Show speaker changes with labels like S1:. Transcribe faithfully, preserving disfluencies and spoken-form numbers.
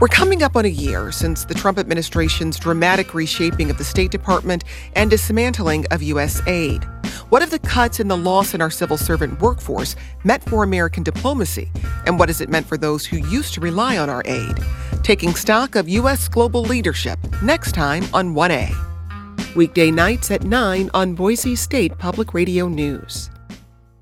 S1: We're coming up on a year since the Trump administration's dramatic reshaping of the State Department and dismantling of U S aid. What have the cuts and the loss in our civil servant workforce meant for American diplomacy? And what has it meant for those who used to rely on our aid? Taking stock of U S global leadership, next time on one A. Weekday nights at nine on Boise State Public Radio News.